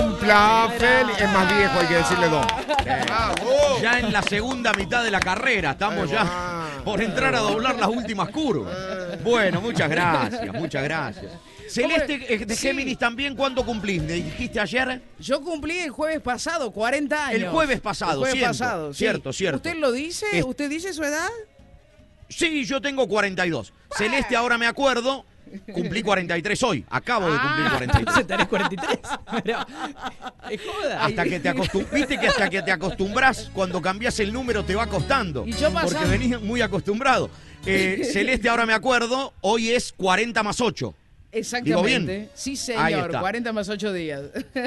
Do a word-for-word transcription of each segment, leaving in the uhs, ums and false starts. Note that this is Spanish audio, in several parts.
cumpla feliz. Es más viejo, hay que decirle dos. Ya en la segunda mitad de la carrera, estamos ya por entrar a doblar las últimas curvas. Bueno, muchas gracias, muchas gracias. Celeste de Géminis, sí. También, ¿cuándo cumplís? ¿Me dijiste ayer? Yo cumplí el jueves pasado, cuarenta años. El jueves pasado, el jueves cierto, pasado, cierto, sí. cierto. ¿Usted lo dice? Es... ¿Usted dice su edad? Sí, yo tengo cuarenta y dos. Ah. Celeste, ahora me acuerdo, cumplí cuarenta y tres hoy. Acabo de cumplir cuarenta y tres. Ah, ¿tenés cuarenta y tres? Pero, es joda. Hasta que te acostumbras, viste que hasta que te acostumbras, cuando cambias el número te va costando. Y yo pasaba... Porque venís muy acostumbrado. Eh, Celeste, ahora me acuerdo, hoy es cuarenta más ocho. Exactamente. ¿Digo bien? Sí, señor. cuarenta más ocho días.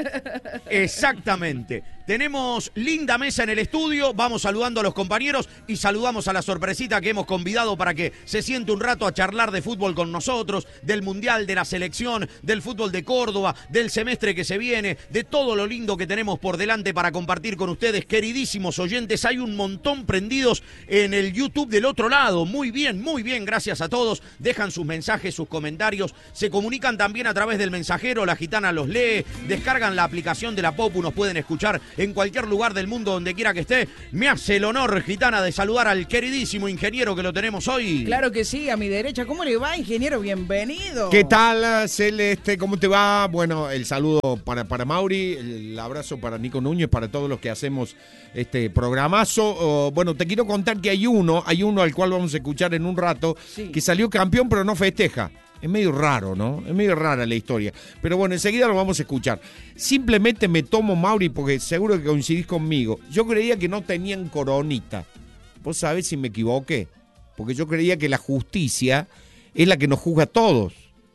Exactamente. Tenemos linda mesa en el estudio. Vamos saludando a los compañeros y saludamos a la sorpresita que hemos convidado para que se siente un rato a charlar de fútbol con nosotros, del Mundial, de la selección, del fútbol de Córdoba, del semestre que se viene, de todo lo lindo que tenemos por delante para compartir con ustedes, queridísimos oyentes. Hay un montón prendidos en el YouTube del otro lado. Muy bien, muy bien. Gracias a todos. Dejan sus mensajes, sus comentarios. Se comunican también a través del mensajero. La Gitana los lee. Descargan la aplicación de la Popu. Nos pueden escuchar en cualquier lugar del mundo, donde quiera que esté. Me hace el honor, Gitana, de saludar al queridísimo ingeniero que lo tenemos hoy. Claro que sí, a mi derecha. ¿Cómo le va, ingeniero? Bienvenido. ¿Qué tal, Celeste? ¿Cómo te va? Bueno, el saludo para, para Mauri, el abrazo para Nico Núñez, para todos los que hacemos este programazo. Uh, bueno, te quiero contar que hay uno, hay uno al cual vamos a escuchar en un rato, sí, que salió campeón pero no festeja. Es medio raro, ¿no? Es medio rara la historia. Pero bueno, enseguida lo vamos a escuchar. Simplemente me tomo, Mauri, porque seguro que coincidís conmigo. Yo creía que no tenían coronita. ¿Vos sabés si me equivoqué? Porque yo creía que la justicia es la que nos juzga a todos.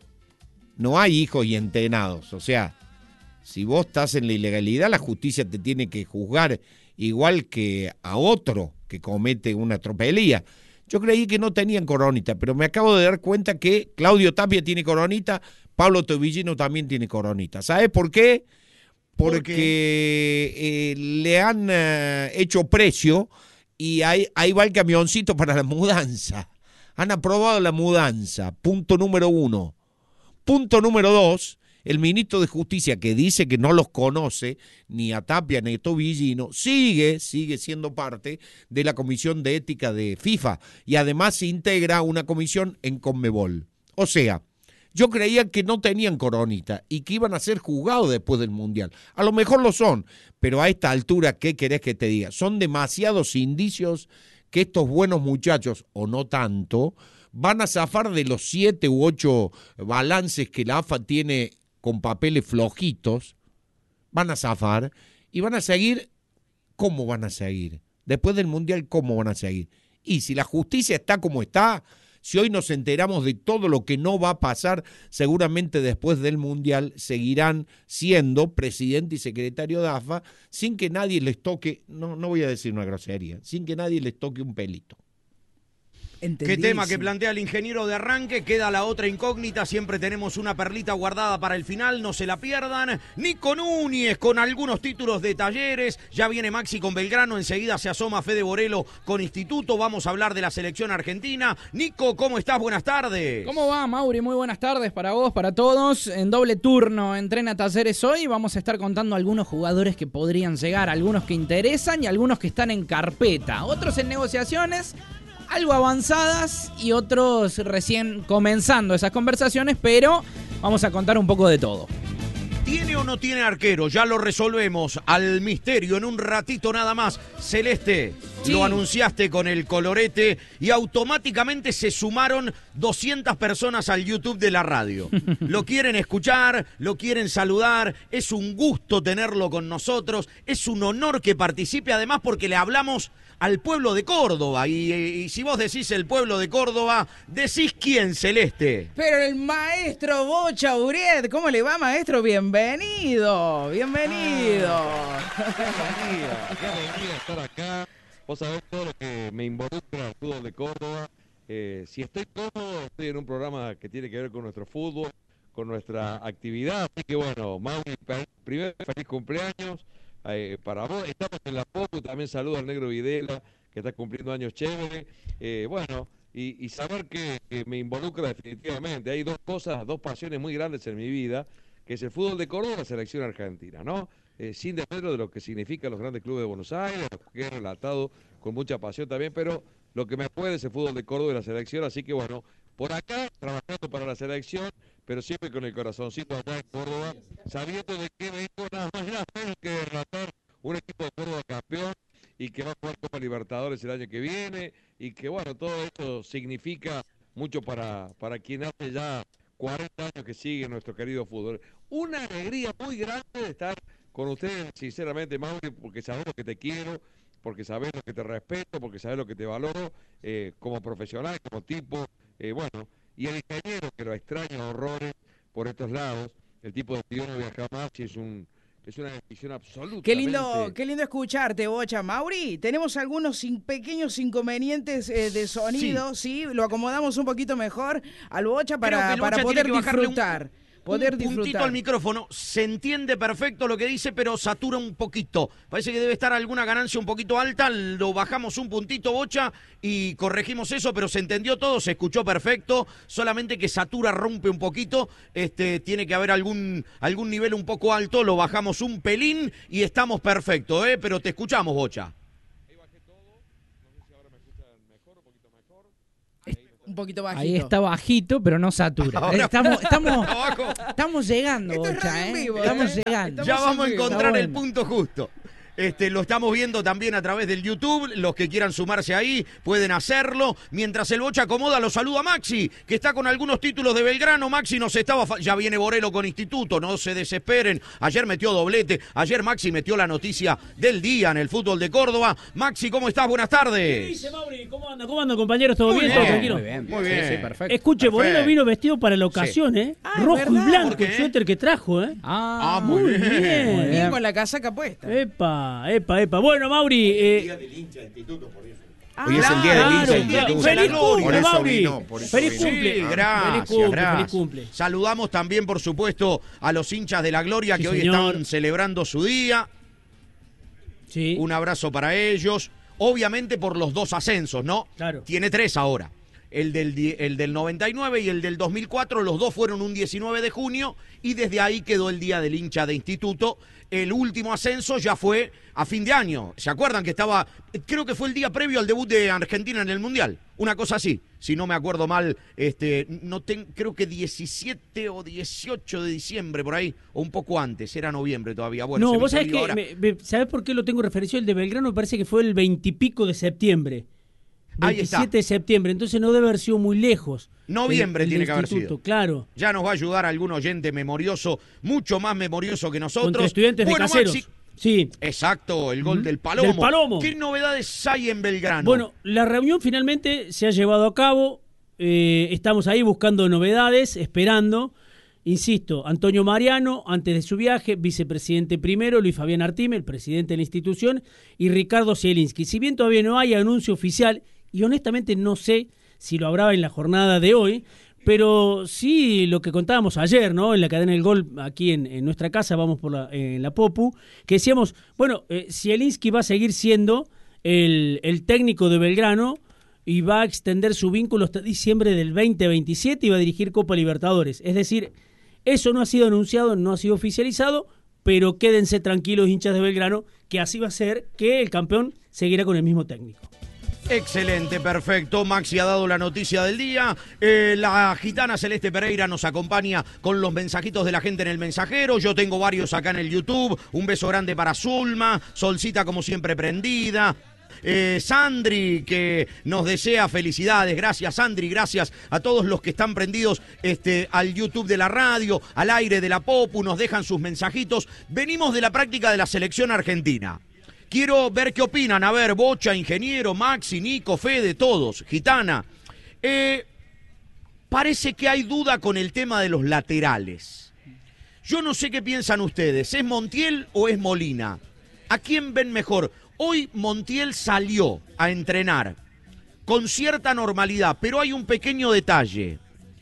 No hay hijos y entenados. O sea, si vos estás en la ilegalidad, la justicia te tiene que juzgar igual que a otro que comete una tropelía. Yo creí que no tenían coronita, pero me acabo de dar cuenta que Claudio Tapia tiene coronita, Pablo Tobillino también tiene coronita. ¿Sabes por qué? Porque ¿Por qué? Eh, le han eh, hecho precio y ahí, ahí va el camioncito para la mudanza. Han aprobado la mudanza, punto número uno. Punto número dos. El ministro de Justicia, que dice que no los conoce, ni a Tapia ni a Tobillino, sigue, sigue siendo parte de la Comisión de Ética de FIFA y además se integra una comisión en Conmebol. O sea, yo creía que no tenían coronita y que iban a ser juzgados después del Mundial. A lo mejor lo son, pero a esta altura, ¿qué querés que te diga? Son demasiados indicios que estos buenos muchachos, o no tanto, van a zafar de los siete u ocho balances que la A F A tiene con papeles flojitos, van a zafar y van a seguir. ¿Cómo van a seguir? Después del Mundial, ¿cómo van a seguir? Y si la justicia está como está, si hoy nos enteramos de todo lo que no va a pasar, seguramente después del Mundial seguirán siendo presidente y secretario de A F A sin que nadie les toque, no, no voy a decir una grosería, sin que nadie les toque un pelito. Qué tema que plantea el ingeniero de arranque. Queda la otra incógnita. Siempre tenemos una perlita guardada para el final. No se la pierdan. Nico Núñez con algunos títulos de Talleres. Ya viene Maxi con Belgrano. Enseguida se asoma Fede Borelo con Instituto. Vamos a hablar de la selección argentina. Nico, ¿cómo estás? Buenas tardes. ¿Cómo va, Mauri? Muy buenas tardes para vos, para todos. En doble turno entrena Talleres hoy. Vamos a estar contando algunos jugadores que podrían llegar. Algunos que interesan y algunos que están en carpeta. Otros en negociaciones algo avanzadas y otros recién comenzando esas conversaciones, pero vamos a contar un poco de todo. ¿Tiene o no tiene arquero? Ya lo resolvemos al misterio en un ratito nada más. Celeste, sí, lo anunciaste con el colorete y automáticamente se sumaron doscientas personas al YouTube de la radio. Lo quieren escuchar, lo quieren saludar, es un gusto tenerlo con nosotros, es un honor que participe, además porque le hablamos al pueblo de Córdoba, y, y si vos decís el pueblo de Córdoba, decís quién, Celeste. Pero el maestro Bocha Uriet, ¿cómo le va, maestro? Bienvenido, bienvenido. Ah, bienvenido, bienvenido a estar acá. Vos sabés todo lo que me involucra al fútbol de Córdoba. Eh, si estoy cómodo, estoy en un programa que tiene que ver con nuestro fútbol, con nuestra actividad. Así que bueno, Mauri, primero feliz cumpleaños. Eh, para vos, estamos en la Popu, también saludo al negro Videla, que está cumpliendo años chévere. Eh, bueno, y, y saber que, que me involucra definitivamente. Hay dos cosas, dos pasiones muy grandes en mi vida, que es el fútbol de Córdoba, la selección argentina, ¿no? Eh, sin desmedro de lo que significan los grandes clubes de Buenos Aires, que he relatado con mucha pasión también, pero lo que me puede es el fútbol de Córdoba y la selección, así que bueno, por acá, trabajando para la selección, pero siempre con el corazoncito acá en Córdoba, sabiendo de que vengo nada más y nada menos que relatar un equipo de Córdoba campeón y que va a jugar Copa Libertadores el año que viene, y que bueno, todo esto significa mucho para, para quien hace ya cuarenta años que sigue nuestro querido fútbol. Una alegría muy grande de estar con ustedes, sinceramente, Mauri, porque sabes lo que te quiero, porque sabes lo que te respeto, porque sabes lo que te valoro eh, como profesional, como tipo, eh, bueno, y el ingeniero que lo extraña horrores por estos lados, el tipo de tío no viaja más y es un es una decisión absoluta. Qué lindo, qué lindo escucharte, Bocha. Mauri, tenemos algunos in, pequeños inconvenientes eh, de sonido, sí. ¿sí? Lo acomodamos un poquito mejor al Bocha para, el para Bocha poder tiene que bajarle disfrutar. Un... Poder un puntito disfrutar. al micrófono, se entiende perfecto lo que dice, pero satura un poquito. Parece que debe estar alguna ganancia un poquito alta, lo bajamos un puntito, Bocha, y corregimos eso, pero se entendió todo, se escuchó perfecto, solamente que satura, rompe un poquito, este, tiene que haber algún, algún nivel un poco alto, lo bajamos un pelín y estamos perfectos, ¿eh? Pero te escuchamos, Bocha. Un poquito bajito. Ahí está bajito, pero no satura. Ahora, estamos, estamos, abajo. estamos llegando, Esto es Bocha, radio en ¿eh? vivo, Estamos ¿eh? llegando. Ya vamos a en vivo. encontrar Está el bueno. punto justo. Este, lo estamos viendo también a través del YouTube. Los que quieran sumarse ahí pueden hacerlo. Mientras el Bocha acomoda, lo saluda Maxi, que está con algunos títulos de Belgrano. Maxi nos estaba... Fa- ya viene Borelo con Instituto, no se desesperen. Ayer metió doblete. Ayer Maxi metió la noticia del día en el fútbol de Córdoba. Maxi, ¿cómo estás? Buenas ¿Qué tardes. dice, Mauri? ¿Cómo andan? ¿Cómo andan, compañeros? ¿Todo Muy bien? bien, ¿Todo tranquilo? Muy bien, Muy sí, bien. sí, perfecto. Escuche, Perfecto. Borelo vino vestido para la ocasión, ¿eh? Ah, es Rojo y verdad. blanco ¿Por qué? el suéter que trajo, ¿eh? Ah, Ah, muy bien. Muy Bien bien. con la casaca puesta. Epa, epa, epa. Bueno, Mauri, eh, Ah, Hoy es el día del claro, hincha del claro. instituto. Feliz Por cumple, eso Mauri. vino, por eso Feliz vino. cumple. Sí, Ah, gracias, feliz cumple, gracias. feliz cumple. Saludamos también, por supuesto, a los hinchas de la Gloria Sí, que hoy señor. están celebrando su día. Sí. Un abrazo para ellos. Obviamente por los dos ascensos, ¿no? Claro. Tiene tres ahora. El del, die- el del noventa y nueve y el del dos mil cuatro, los dos fueron un diecinueve de junio y desde ahí quedó el Día del Hincha de Instituto. El último ascenso ya fue a fin de año. ¿Se acuerdan que estaba, creo que fue el día previo al debut de Argentina en el Mundial? Una cosa así, si no me acuerdo mal, este, no ten- creo que diecisiete o dieciocho de diciembre por ahí, o un poco antes, era noviembre todavía. Bueno, se no, me vos hizo sabés lío que, ahora. me- me- ¿sabés por qué lo tengo referenciado? El de Belgrano me parece que fue el veintipico de septiembre. Ahí está. veintisiete de septiembre, entonces no debe haber sido muy lejos. Noviembre El- el tiene que haber instituto, sido. Claro. Ya nos va a ayudar algún oyente memorioso, mucho más memorioso que nosotros. Contra estudiantes Bueno, de caseros. Maxi, Sí. exacto, el gol Ujú. del Palomo. Del Palomo. ¿Qué novedades hay en Belgrano? Bueno, la reunión finalmente se ha llevado a cabo. Eh, estamos ahí buscando novedades, esperando. Insisto, Antonio Mariano, antes de su viaje, vicepresidente primero, Luis Fabián Artime, el presidente de la institución, y Ricardo Zielinski. Si bien todavía no hay anuncio oficial, y honestamente no sé si lo habrá en la jornada de hoy, pero sí lo que contábamos ayer, ¿no? En la cadena del gol, aquí en, en nuestra casa, vamos por la, en la Popu, que decíamos, bueno, eh, Zielinski va a seguir siendo el, el técnico de Belgrano y va a extender su vínculo hasta diciembre del veinte veintisiete y va a dirigir Copa Libertadores. Es decir, eso no ha sido anunciado, no ha sido oficializado, pero quédense tranquilos, hinchas de Belgrano, que así va a ser, que el campeón seguirá con el mismo técnico. Excelente, perfecto. Maxi ha dado la noticia del día. Eh, la gitana Celeste Pereira nos acompaña con los mensajitos de la gente en el mensajero. Yo tengo varios acá en el YouTube. Un beso grande para Zulma. Solcita, como siempre, prendida. Eh, Sandri, que nos desea felicidades. Gracias, Sandri. Gracias a todos los que están prendidos este, al YouTube de la radio, al aire de la Popu. Nos dejan sus mensajitos. Venimos de la práctica de la selección argentina. Quiero ver qué opinan. A ver, Bocha, Ingeniero, Maxi, Nico, Fede, todos. Gitana. Eh, parece que hay duda con el tema de los laterales. Yo no sé qué piensan ustedes. ¿Es Montiel o es Molina? ¿A quién ven mejor? Hoy Montiel salió a entrenar con cierta normalidad, pero hay un pequeño detalle.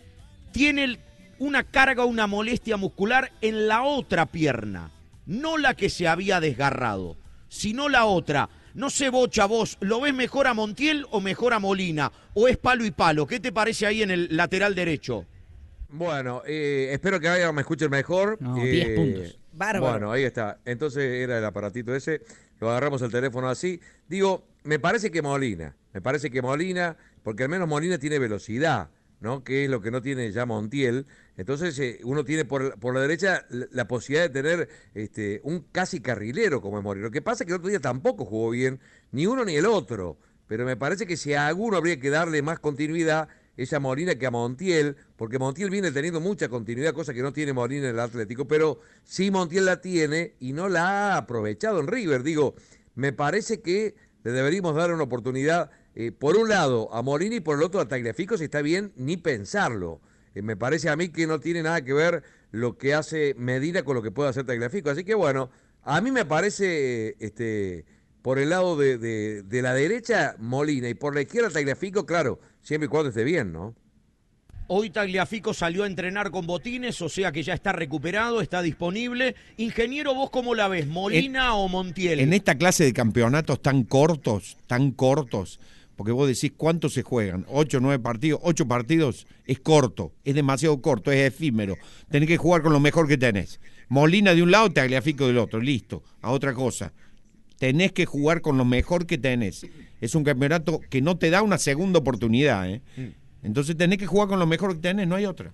Tiene una carga, una molestia muscular en la otra pierna. No la que se había desgarrado, sino la otra. No sé, Bocha, vos, ¿lo ves mejor a Montiel o mejor a Molina? ¿O es palo y palo? ¿Qué te parece ahí en el lateral derecho? Bueno, eh, espero que ahora me escuchen mejor. No, eh, diez puntos. Bárbaro. Bueno, ahí está. Entonces era el aparatito ese. Lo agarramos el teléfono así. Digo, me parece que Molina. Me parece que Molina, porque al menos Molina tiene velocidad, ¿no? Que es lo que no tiene ya Montiel. Entonces eh, uno tiene por, por la derecha la, la posibilidad de tener este, un casi carrilero como es Molina. Lo que pasa es que el otro día tampoco jugó bien, ni uno ni el otro. Pero me parece que si a alguno habría que darle más continuidad es a Molina que a Montiel, porque Montiel viene teniendo mucha continuidad, cosa que no tiene Molina en el Atlético, pero sí Montiel la tiene y no la ha aprovechado en River. Digo, me parece que le deberíamos dar una oportunidad, eh, por un lado a Molina y por el otro a Tagliafico, si está bien, ni pensarlo. Eh, me parece a mí que no tiene nada que ver lo que hace Medina con lo que puede hacer Tagliafico. Así que bueno, a mí me parece... este por el lado de, de, de la derecha, Molina, y por la izquierda, Tagliafico, claro, siempre y cuando esté bien, ¿no? Hoy Tagliafico salió a entrenar con botines, o sea que ya está recuperado, está disponible. Ingeniero, ¿vos cómo la ves, Molina en, o Montiel? En esta clase de campeonatos tan cortos, tan cortos, porque vos decís cuántos se juegan, ocho, nueve partidos, ocho partidos, es corto, es demasiado corto, es efímero. Tenés que jugar con lo mejor que tenés. Molina de un lado, Tagliafico del otro, listo, a otra cosa. Tenés que jugar con lo mejor que tenés. Es un campeonato que no te da una segunda oportunidad, ¿eh? Entonces tenés que jugar con lo mejor que tenés, no hay otra.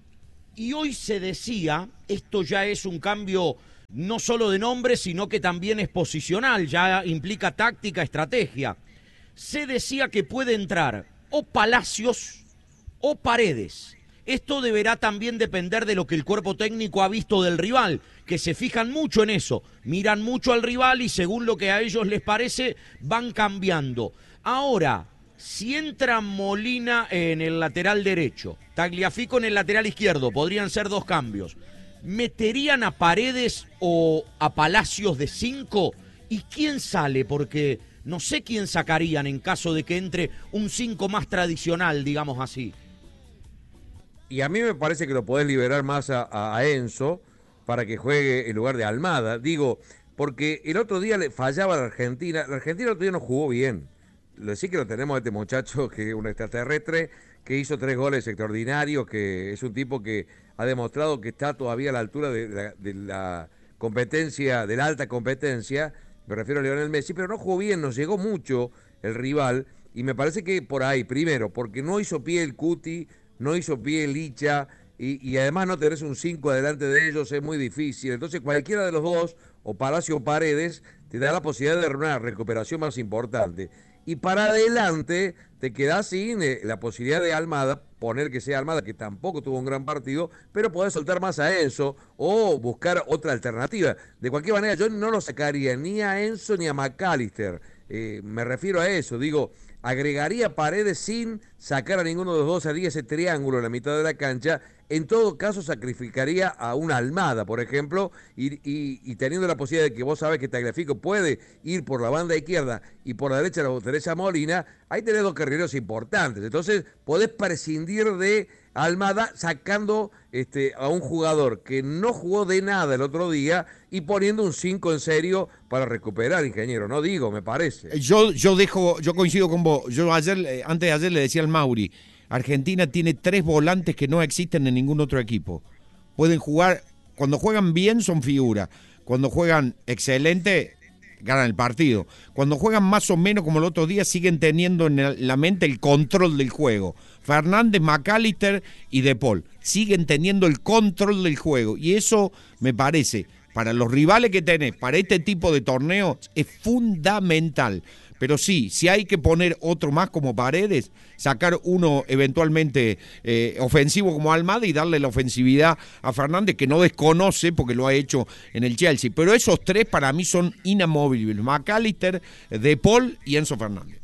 Y hoy se decía, esto ya es un cambio no solo de nombre, sino que también es posicional, ya implica táctica, estrategia. Se decía que puede entrar o Palacios o Paredes. Esto deberá también depender de lo que el cuerpo técnico ha visto del rival, que se fijan mucho en eso, miran mucho al rival y según lo que a ellos les parece van cambiando. Ahora, si entra Molina en el lateral derecho, Tagliafico en el lateral izquierdo, podrían ser dos cambios. ¿Meterían a Paredes o a Palacios de cinco? ¿Y quién sale? Porque no sé quién sacarían en caso de que entre un cinco más tradicional, digamos así. Y a mí me parece que lo podés liberar más a, a Enzo para que juegue en lugar de Almada. Digo, porque el otro día le fallaba a la Argentina. La Argentina el otro día no jugó bien. Lo sí que lo tenemos a este muchacho, que es un extraterrestre, que hizo tres goles extraordinarios, que es un tipo que ha demostrado que está todavía a la altura de la, de la competencia, de la alta competencia. Me refiero a Lionel Messi, pero no jugó bien, nos llegó mucho el rival. Y me parece que por ahí, primero, porque no hizo pie el Cuti, no hizo pie Licha, y, y además no tenés un cinco adelante de ellos, es muy difícil. Entonces cualquiera de los dos, o Palacio o Paredes, te da la posibilidad de una recuperación más importante. Y para adelante te quedás sin eh, la posibilidad de Almada, poner que sea Almada, que tampoco tuvo un gran partido, pero podés soltar más a Enzo o buscar otra alternativa. De cualquier manera, yo no lo sacaría ni a Enzo ni a McAllister. Eh, me refiero a eso, digo... Agregaría Paredes sin sacar a ninguno de los dos, haría ese triángulo en la mitad de la cancha. En todo caso, sacrificaría a una Almada, por ejemplo, y, y, y teniendo la posibilidad de que vos sabés que Tagliafico puede ir por la banda izquierda y por la derecha lo tenés a Molina, ahí tenés dos carrileros importantes. Entonces, podés prescindir de Almada sacando este, a un jugador que no jugó de nada el otro día y poniendo un cinco en serio para recuperar, ingeniero. No digo, me parece. Yo, yo dejo, yo coincido con vos. Yo ayer, antes de ayer le decía al Mauri, Argentina tiene tres volantes que no existen en ningún otro equipo. Pueden jugar, cuando juegan bien son figura, cuando juegan excelente ganan el partido. Cuando juegan más o menos como el otro día, siguen teniendo en la mente el control del juego. Fernández, McAllister y De Paul siguen teniendo el control del juego. Y eso me parece, para los rivales que tenés, para este tipo de torneos, es fundamental. Pero sí, si hay que poner otro más como Paredes, sacar uno eventualmente eh, ofensivo como Almada y darle la ofensividad a Fernández, que no desconoce porque lo ha hecho en el Chelsea. Pero esos tres para mí son inamovibles: McAllister, De Paul y Enzo Fernández.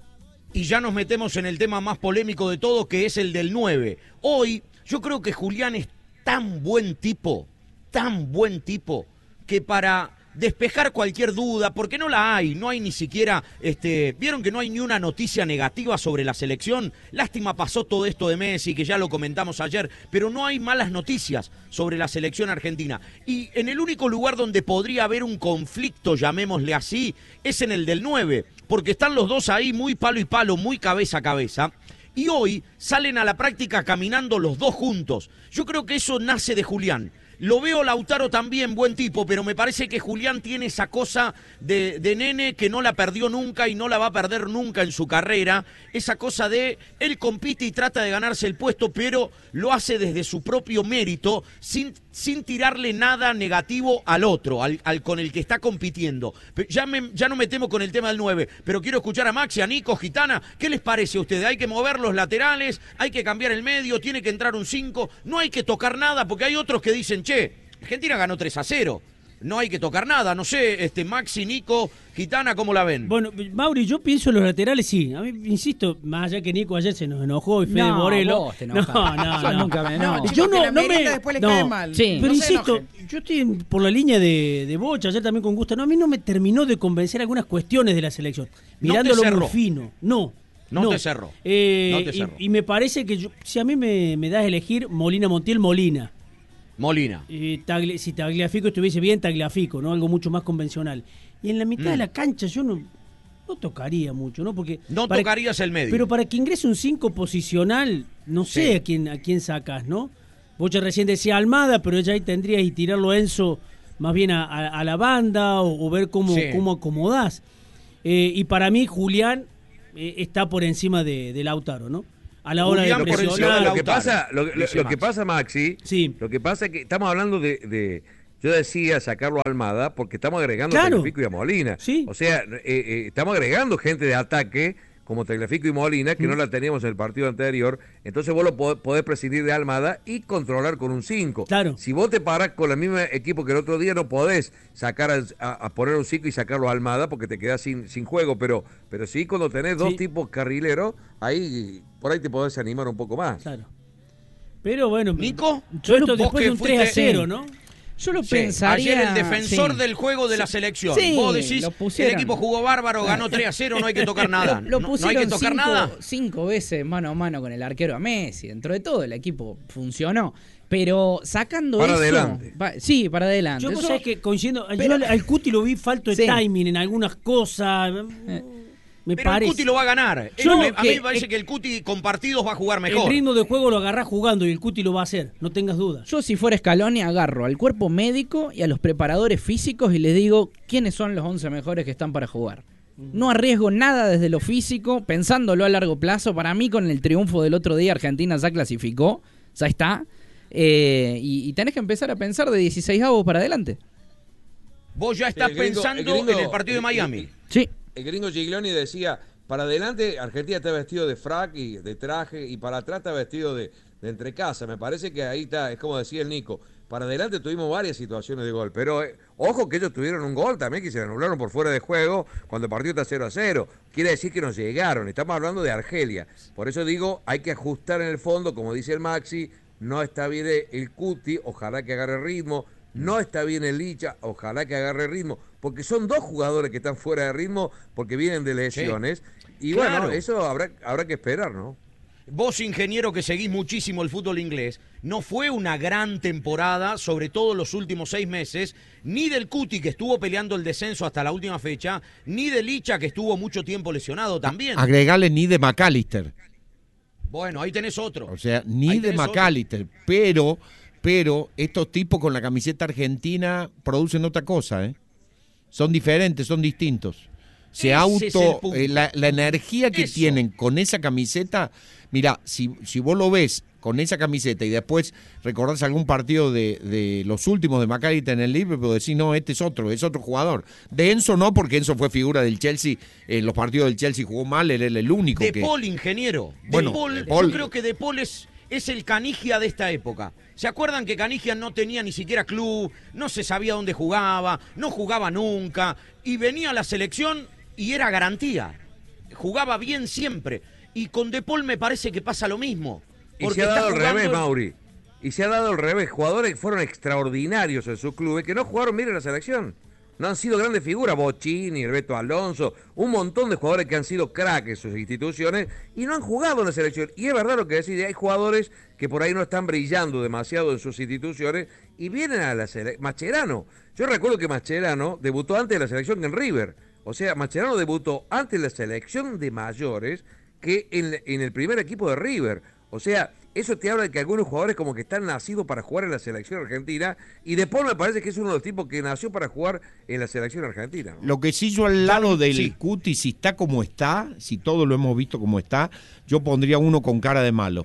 Y ya nos metemos en el tema más polémico de todo, que es el del nueve. Hoy yo creo que Julián es tan buen tipo, tan buen tipo, que para despejar cualquier duda, porque no la hay, no hay ni siquiera, este, vieron que no hay ni una noticia negativa sobre la selección. Lástima pasó todo esto de Messi, que ya lo comentamos ayer, pero no hay malas noticias sobre la selección argentina. Y en el único lugar donde podría haber un conflicto, llamémosle así, es en el del nueve, porque están los dos ahí muy palo y palo, muy cabeza a cabeza. y hoy salen a la práctica caminando los dos juntos. Yo creo que eso nace de Julián. Lo veo Lautaro también, buen tipo, pero me parece que Julián tiene esa cosa de, de nene que no la perdió nunca y no la va a perder nunca en su carrera. Esa cosa de, él compite y trata de ganarse el puesto, pero lo hace desde su propio mérito, sin, sin tirarle nada negativo al otro, al, al con el que está compitiendo. Ya, me, ya no me temo con el tema del nueve, pero quiero escuchar a Maxi, a Nico, Gitana. ¿Qué les parece a ustedes? ¿Hay que mover los laterales? ¿Hay que cambiar el medio? ¿Tiene que entrar un cinco? No hay que tocar nada, porque hay otros que dicen, che, Argentina ganó tres a cero. No hay que tocar nada. No sé, este Maxi, Nico, Gitana, ¿cómo la ven? Bueno, Mauri, yo pienso en los laterales, sí. A mí, insisto, más allá que Nico ayer se nos enojó y Fede no, Borelo. Vos te enojas. no, no, yo no. nunca me No, enojo. chicos, Yo no, que la no me. merita después le no, cae mal. sí. Pero No se insisto, enojen. yo estoy en- por la línea de, de Bocha, ayer también con Gusto. No, a mí no me terminó de convencer algunas cuestiones de la selección. Mirándolo cerró. muy fino. No. No te cerró. Eh, No te y- cerró. Y, me parece que yo- si a mí me, me das a elegir Molina Montiel, Molina. Molina. Eh, Tagli- si Tagliafico estuviese bien, Tagliafico, ¿no? Algo mucho más convencional. Y en la mitad Mm. de la cancha yo no, no tocaría mucho, ¿no? Porque No para- tocarías el medio. Pero para que ingrese un cinco posicional, no sé Sí. a quién a quién sacas, ¿no? Bocha recién decía Almada, pero ya ahí tendrías que tirarlo a Enzo más bien a, a- a la banda o, o ver cómo, Sí. cómo acomodás. Eh, y para mí Julián eh, está por encima de, de Lautaro, ¿no? A la hora Julián de por encima presionar. de Lo que Lautaro, pasa, lo, lo- dice lo que Maxi. pasa, Maxi, Sí. lo que pasa es que estamos hablando de, de- yo decía sacarlo a Almada porque estamos agregando Claro. a Tagliafico y a Molina. Sí. O sea, eh, eh, estamos agregando gente de ataque como Tagliafico y Molina, que no la teníamos en el partido anterior. Entonces vos lo podés, podés prescindir de Almada y controlar con un cinco. Claro. Si vos te parás con el mismo equipo que el otro día, no podés sacar a, a- a poner un cinco y sacarlo a Almada porque te quedás sin, sin juego. Pero, pero sí, cuando tenés dos Sí. tipos carrileros, ahí por ahí te podés animar un poco más. Claro. Pero bueno, Nico, yo esto vos después que de un tres a fuiste- cero, Sí. ¿no? Yo lo Sí, pensaría. ayer el defensor sí. del juego de la selección. Sí, Vos decís, lo el pusieron. equipo jugó bárbaro, ganó tres a cero, no hay que tocar nada. Lo, lo no, no hay pusieron que tocar cinco, nada. cinco veces mano a mano con el arquero a Messi. Dentro de todo, el equipo funcionó. Pero sacando Para eso. adelante. va- sí, para adelante. Yo vos Eso- sabés que coincido, yo Pero- al, al Cuti lo vi falto de Sí. timing en algunas cosas. Me Pero parece. el Cuti lo va a ganar. Yo Él- no, a mí que- me parece eh, que el Cuti con partidos va a jugar El mejor. ritmo de juego lo agarrás jugando y el Cuti lo va a hacer, no tengas dudas. Yo, si fuera Scaloni, agarro al cuerpo médico y a los preparadores físicos y les digo quiénes son los once mejores que están para jugar. No arriesgo nada desde lo físico, pensándolo a largo plazo. Para mí, con el triunfo del otro día, Argentina ya clasificó, ya está. Eh, y, y tenés que empezar a pensar de dieciséis avos para adelante. Vos ya estás El gringo- pensando el gringo- en el partido de el- Miami. Sí. El gringo Giglioni decía, para adelante Argentina está vestido de frac y de traje, y para atrás está vestido de, de entrecasa. Me parece que ahí está, es como decía el Nico, para adelante tuvimos varias situaciones de gol, pero eh, ojo que ellos tuvieron un gol también que se anularon por fuera de juego cuando el partido está cero a cero. Quiere decir que nos llegaron, estamos hablando de Argelia. Por eso digo, hay que ajustar en el fondo, como dice el Maxi, no está bien el Cuti, ojalá que agarre ritmo. No está bien el Licha, ojalá que agarre ritmo, porque son dos jugadores que están fuera de ritmo porque vienen de lesiones. Y Claro. bueno, eso habrá, habrá que esperar, ¿no? Vos, ingeniero, que seguís muchísimo el fútbol inglés, no fue una gran temporada, sobre todo los últimos seis meses, ni del Cuti, que estuvo peleando el descenso hasta la última fecha, ni del Licha, que estuvo mucho tiempo lesionado también. Agregale ni de McAllister. Bueno, ahí tenés otro. O sea, ni Ahí de tenés otro. McAllister. Pero, pero estos tipos con la camiseta argentina producen otra cosa, ¿eh? Son diferentes, son distintos. Se Ese auto, es el punto. eh, la, la energía que Eso. tienen con esa camiseta, mira, si, si vos lo ves con esa camiseta y después recordás algún partido de, de los últimos de McAllister en el Liverpool, decís, no, este es otro, es otro jugador. De Enzo no, porque Enzo fue figura del Chelsea, en los partidos del Chelsea jugó mal, él era el único De que... Paul, ingeniero. De Bueno, Paul, De Paul- yo creo que De Paul es, es el Canigia de esta época. ¿Se acuerdan que Canigia no tenía ni siquiera club, no se sabía dónde jugaba, no jugaba nunca, y venía a la selección y era garantía? Jugaba bien siempre. Y con De Paul me parece que pasa lo mismo. Y Porque se ha está dado al jugando- revés, Mauri. Y se ha dado al revés. Jugadores que fueron extraordinarios en sus clubes que no jugaron bien en la selección. No han sido grandes figuras. Bocini, el Beto Alonso, un montón de jugadores que han sido crack en sus instituciones y no han jugado en la selección. Y es verdad lo que decís, hay jugadores que por ahí no están brillando demasiado en sus instituciones y vienen a la selección. Mascherano. Yo recuerdo que Mascherano debutó antes de la selección que en River. O sea, Mascherano debutó antes de la selección de mayores que en, en el primer equipo de River. O sea, eso te habla de que algunos jugadores como que están nacidos para jugar en la selección argentina, y De Paul me parece que es uno de los tipos que nació para jugar en la selección argentina, ¿no? Lo que sí, yo al lado del sí. Cuti, si está como está, si todo lo hemos visto como está, yo pondría uno con cara de malo.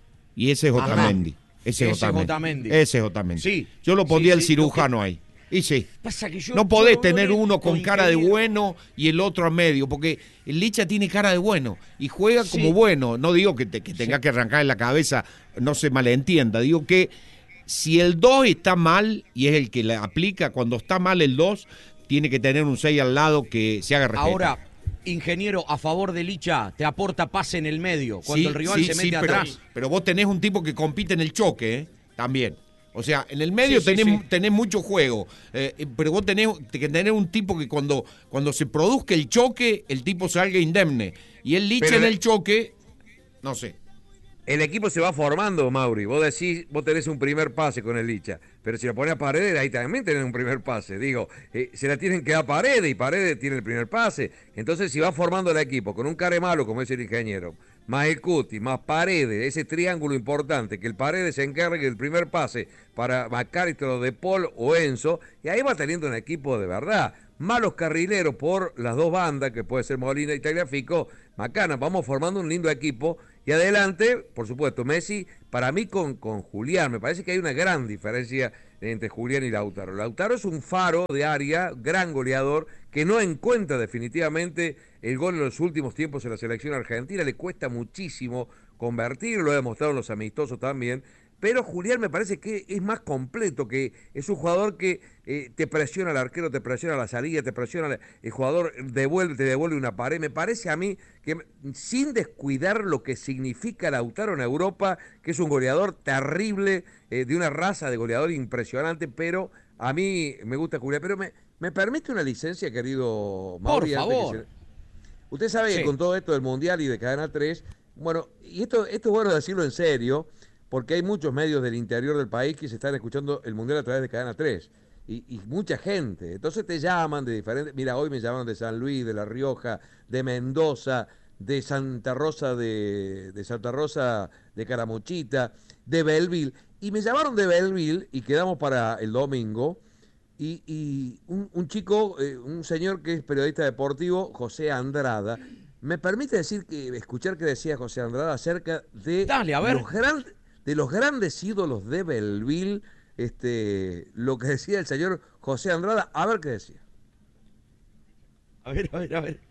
Y ese es Ajá. Otamendi. Ese es Ese es Otamendi. Otamendi. Ese es Otamendi. Sí. Yo lo pondría Sí, el sí, cirujano lo que- ahí. Y sí. Pasa que yo- No yo podés lo veo tener lento, uno con cara de ingeniero. bueno y el otro a medio, porque el Licha tiene cara de bueno y juega Sí. como bueno. No digo que, te, que tenga que arrancar en la cabeza, no se malentienda. Digo que si el dos está mal y es el que le aplica, cuando está mal el dos, tiene que tener un seis al lado que se haga respeto. Ahora, ingeniero, a favor de Licha, te aporta pase en el medio, cuando Sí, el rival sí, se sí, mete pero, atrás. pero vos tenés un tipo que compite en el choque, ¿eh? También. O sea, en el medio Sí, sí, tenés, sí. tenés mucho juego, eh, pero vos tenés que tener un tipo que cuando, cuando se produzca el choque, el tipo salga indemne. Y el Licha Pero en le- el choque, no sé. El equipo se va formando, Mauri. Vos decís, vos tenés un primer pase con el Licha, pero si lo pones a Paredes, ahí también tenés un primer pase. Digo, eh, se la tienen que dar a Paredes y Paredes tiene el primer pase. Entonces, si va formando el equipo con un care malo, como es el ingeniero, más el Cuti, más Paredes, ese triángulo importante, que el Paredes se encargue del primer pase para McAllister, De Paul o Enzo, y ahí va teniendo un equipo de verdad. Malos carrileros por las dos bandas, que puede ser Molina y Tagliafico, Macana, vamos formando un lindo equipo. Y adelante, por supuesto, Messi, para mí con, con Julián, me parece que hay una gran diferencia entre Julián y Lautaro. Lautaro es un faro de área, gran goleador, que no encuentra definitivamente el gol en los últimos tiempos en la selección argentina, le cuesta muchísimo convertirlo, lo ha demostrado en los amistosos también. Pero Julián me parece que es más completo, que es un jugador que eh, te presiona al arquero, te presiona la salida, te presiona el jugador, devuelve, te devuelve una pared. Me parece a mí que sin descuidar lo que significa Lautaro en Europa, que es un goleador terrible, eh, de una raza de goleador impresionante, pero a mí me gusta Julián. Pero me, me permite una licencia, querido Mauri. Por antes que favor. se- Usted sabe Sí. que con todo esto del Mundial y de Cadena tres, bueno, y esto, esto es bueno decirlo en serio, porque hay muchos medios del interior del país que se están escuchando el Mundial a través de Cadena tres, y, y mucha gente. Entonces te llaman de diferentes, mira, hoy me llamaron de San Luis, de La Rioja, de Mendoza, de Santa Rosa de, de Santa Rosa de Caramuchita, de Belleville, y me llamaron de Belleville y quedamos para el domingo. Y, y un, un chico, eh, un señor que es periodista deportivo, José Andrada, me permite decir que escuchar que decía José Andrada acerca de Dale, a ver. los grandes de los grandes ídolos de Belleville, este, lo que decía el señor José Andrada, a ver qué decía. A ver, a ver, a ver.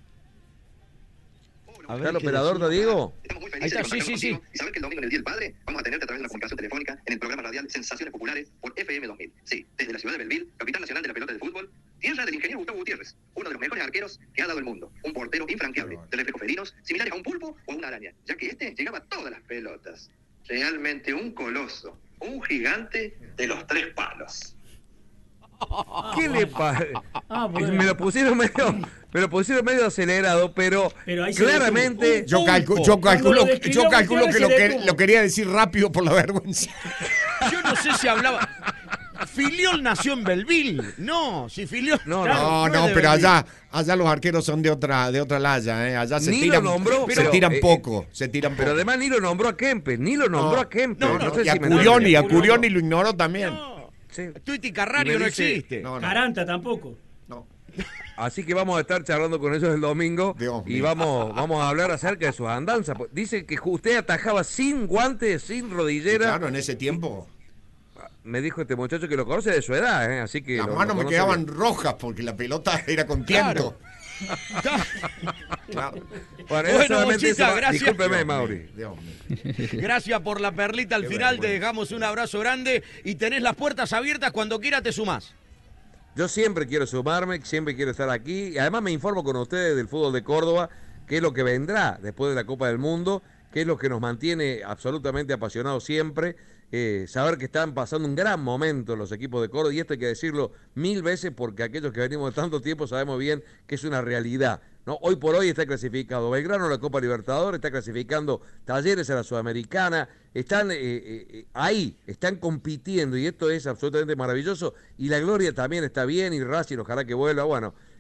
A ¿Está el qué operador, decía. te digo? Estamos muy Ahí felices está, de sí, sí, contactar sí. contigo y saber que el domingo en el Día del Padre vamos a tenerte a través de una comunicación telefónica en el programa radial Sensaciones Populares por F M dos mil. Sí, desde la ciudad de Belleville, capital nacional de la pelota de fútbol, tierra del ingeniero Gustavo Gutiérrez, uno de los mejores arqueros que ha dado el mundo, un portero infranqueable, de reflejos felinos, similares a un pulpo o a una araña, ya que este llegaba a todas las pelotas. Realmente un coloso, un gigante de los tres palos. ¿Qué le pasa? Ah, bueno. Me lo pusieron medio, me lo pusieron medio acelerado, pero, Pero ahí se claramente Yo, Pulpo. calcu- yo Cuando calculo, lo describió yo calculo que lo, Gutiérrez, se que detuvo. lo quería decir rápido por la vergüenza. Yo no sé si hablaba. Filiol nació en Belleville. No, si Filiol. No, Claro, No, es no, de pero Belleville. allá, allá los arqueros son de otra, de otra laya, ¿eh? Allá se Ni lo tiran, nombró, se pero, tiran eh, poco, se tiran pero poco. además ni lo nombró a Kempe, ni lo nombró No, a Kempe. no, No, no, sé y a si me Curioni, a entiende. Curioni lo ignoró también. No. Sí. Tuiti Carrario Y me no dice- existe. No, no, Caranta tampoco. no. Así que vamos a estar charlando con ellos el domingo Dios y mío. vamos, vamos a hablar acerca de sus andanzas. Dice que usted atajaba sin guantes, sin Y rodillera. claro, en ese tiempo Me dijo este muchacho que lo conoce de su edad, ¿eh? Así que las lo- manos lo me conoce quedaban bien. rojas porque la pelota era con Claro. tiento. Claro. Bueno, era Bueno, solamente Bochita, eso. gracias. Discúlpeme, Mauri. Dios mío. Gracias por la perlita al Qué final. Te vergüenza. dejamos un abrazo grande y tenés las puertas abiertas. Cuando quiera te sumás. Yo siempre quiero sumarme, siempre quiero estar aquí. Y además me informo con ustedes del fútbol de Córdoba, qué es lo que vendrá después de la Copa del Mundo, qué es lo que nos mantiene absolutamente apasionados siempre. Eh, saber que están pasando un gran momento los equipos de Córdoba, y esto hay que decirlo mil veces porque aquellos que venimos de tanto tiempo sabemos bien que es una realidad, ¿no? Hoy por hoy está clasificado Belgrano a la Copa Libertadores, está clasificando Talleres a la Sudamericana, están eh, eh, ahí, están compitiendo y esto es absolutamente maravilloso, y la Gloria también está bien y Racing ojalá que vuelva. Bueno,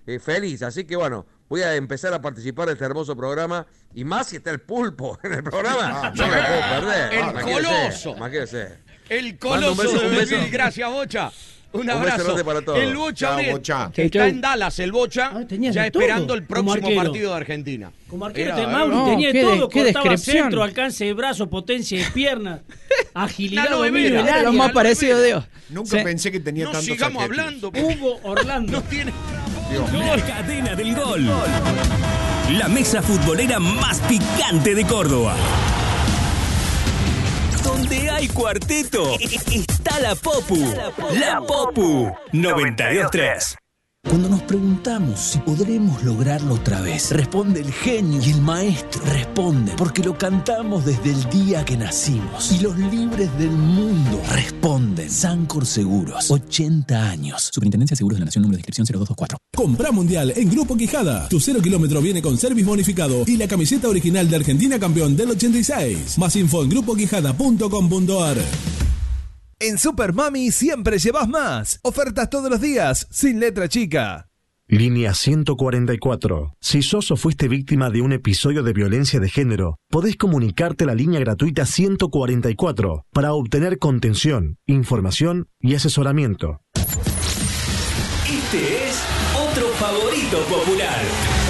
eh, feliz. Así que bueno, voy a empezar a participar de este hermoso programa. Y más si está el Pulpo en el programa. Ah, no me puedo perder. El Imagínese, Coloso. imagínese. El Mando un Coloso beso, de un beso. Belville. Gracias, Bocha. Un Un abrazo. besote para todos. El Bocha, Chao, Briet, Bocha. que está Chau. en Dallas, el Bocha, Ah, tenías ya de todo esperando el como próximo arquero. partido de Argentina. Como arquero Era, de Mauri no, tenía qué de- todo, qué cortaba descripción. centro, alcance de brazo, potencia de piernas, agilidad, Nano de dominio Vera. del área. Lo más Nano parecido de de Vera. Dios. Nunca Sí. pensé que tenía No tantos sigamos adjetivos. hablando. Hugo Orlando. No tiene. La cadena del gol. La mesa futbolera más picante de Córdoba. Donde hay cuarteto, está la Popu. La Popu noventa y dos tres. Cuando nos preguntamos si podremos lograrlo otra vez, responde el genio y el maestro. Responden porque lo cantamos desde el día que nacimos. Y los libres del mundo responden. Sancor Seguros, ochenta años. Superintendencia de Seguros de la Nación, número de inscripción cero dos dos cuatro. Comprá Mundial en Grupo Quijada. Tu cero kilómetro viene con service bonificado y la camiseta original de Argentina campeón del ochenta y seis. Más info en grupo quijada punto com punto ar. En Super Mami siempre llevas más. Ofertas todos los días, sin letra chica. Línea ciento cuarenta y cuatro. Si sos o fuiste víctima de un episodio de violencia de género, podés comunicarte a la línea gratuita ciento cuarenta y cuatro para obtener contención, información y asesoramiento. Este es otro favorito popular.